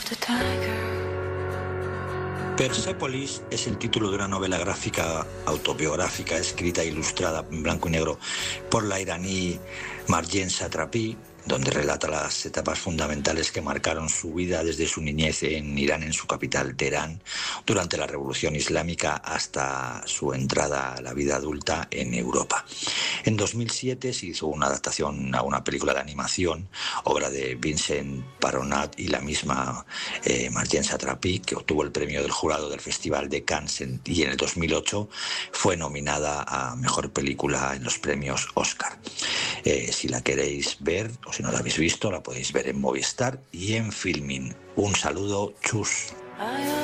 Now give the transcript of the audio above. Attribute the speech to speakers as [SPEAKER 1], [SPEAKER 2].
[SPEAKER 1] Persepolis es el título de una novela gráfica autobiográfica escrita e ilustrada en blanco y negro por la iraní Marjane Satrapi, donde relata las etapas fundamentales que marcaron su vida desde su niñez en Irán, en su capital, Teherán, durante la Revolución Islámica hasta su entrada a la vida adulta en Europa. En 2007 se hizo una adaptación a una película de animación, obra de Vincent Paronat y la misma Marjane Satrapi, que obtuvo el premio del jurado del Festival de Cannes y en el 2008 fue nominada a Mejor Película en los premios Oscar. Si la queréis ver o si no la habéis visto, la podéis ver en Movistar y en Filmin. Un saludo, chus.